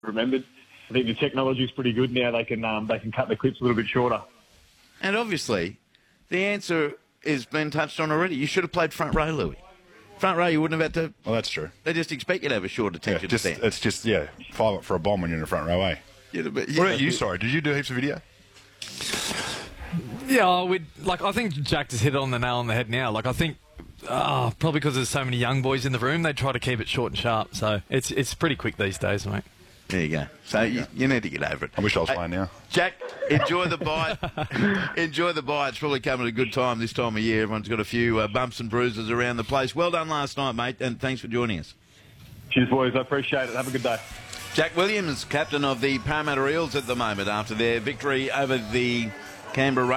remembered. I think the technology is pretty good now. They can cut the clips a little bit shorter. And obviously, the answer has been touched on already. You should have played front row, Louis. Front row, you wouldn't have had to. Well, that's true. They just expect you to have a short attention span. It's just file it for a bomb when you're in the front row, eh? Yeah, but, What about you? Sorry, did you do heaps of video? Yeah, I think Jack just hit it on the nail on the head now. I think probably because there's so many young boys in the room, they try to keep it short and sharp. So it's pretty quick these days, mate. There you go. So you need to get over it. I wish I was playing now. Jack, enjoy the bye. Enjoy the bye. It's probably coming at a good time this time of year. Everyone's got a few bumps and bruises around the place. Well done last night, mate, and thanks for joining us. Cheers, boys. I appreciate it. Have a good day. Jack Williams, captain of the Parramatta Eels at the moment after their victory over the Canberra